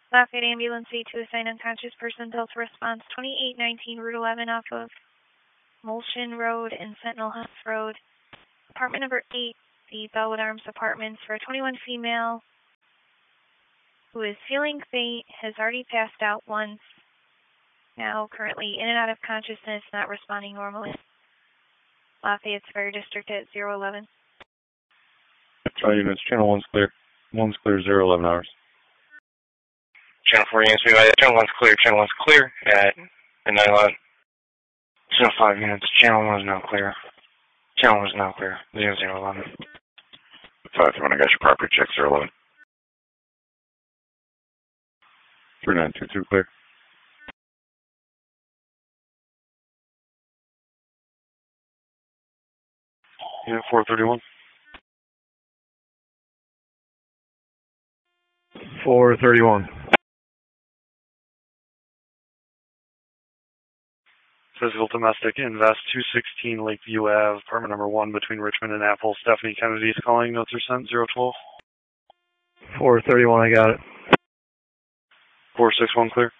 Lafayette Ambulance 82 assigned unconscious person. Delta response 2819 Route 11 off of Molshin Road and Sentinel House Road. Apartment number 8, the Bellwood Arms Apartments, for a 21 female who is feeling faint, has already passed out once, now currently in and out of consciousness, not responding normally. Lafayette's Fire District at 011. All units, channel 1's clear. 1's clear, 011 hours. Channel 4 units, channel 1's clear. Channel 1's clear at 911. Channel 5 units, channel 1 is now clear. Channel 1 is now clear. 011. 5-1, I got your property check, 011. 3922 clear. Unit 431. 431. Physical domestic invest 216 Lakeview Ave, apartment number 1 between Richmond and Apple. Stephanie Kennedy is calling. Notes are sent. 012. 431, I got it. 461 clear.